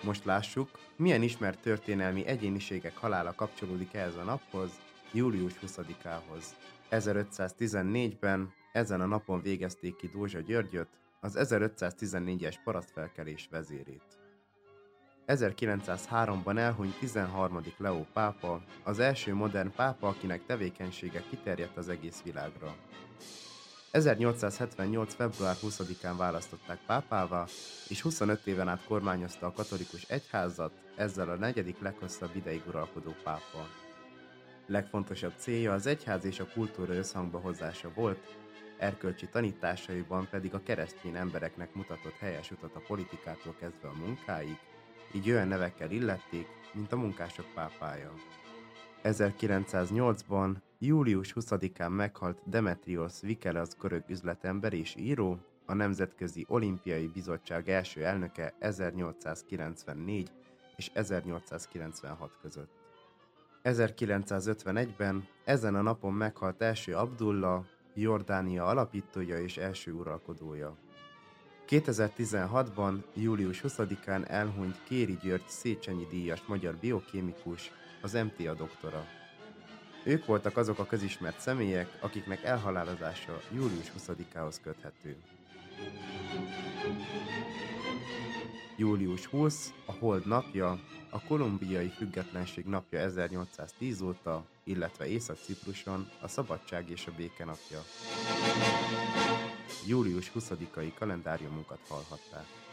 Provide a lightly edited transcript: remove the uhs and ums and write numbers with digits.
Most lássuk, milyen ismert történelmi egyéniségek halála kapcsolódik ehhez a naphoz, július 20-ához. 1514-ben ezen a napon végezték ki Dózsa Györgyöt, az 1514-es parasztfelkelés vezérét. 1903-ban elhunyt 13. Leó pápa, az első modern pápa, akinek tevékenysége kiterjedt az egész világra. 1878. február 20-án választották pápává, és 25 éven át kormányozta a katolikus egyházat, ezzel a negyedik leghosszabb ideig uralkodó pápa. Legfontosabb célja az egyház és a kultúra összhangba hozása volt, erkölcsi tanításaiban pedig a keresztény embereknek mutatott helyes utat a politikától kezdve a munkáig, így olyan nevekkel illették, mint a munkások pápája. 1908-ban, július 20-án meghalt Demetrios Vikelasz görög üzletember és író, a Nemzetközi Olimpiai Bizottság első elnöke 1894 és 1896 között. 1951-ben ezen a napon meghalt első Abdullah, Jordánia alapítója és első uralkodója. 2016-ban, július 20-án elhunyt Kéri György Széchenyi díjas magyar biokémikus, az MTA doktora. Ők voltak azok a közismert személyek, akiknek elhalálozása július 20-ához köthető. Július 20, a Hold napja, a kolumbiai függetlenség napja 1810 óta, illetve Észak-Cipruson a szabadság és a béke napja. Július 20-ai kalendáriumunkat hallhatták.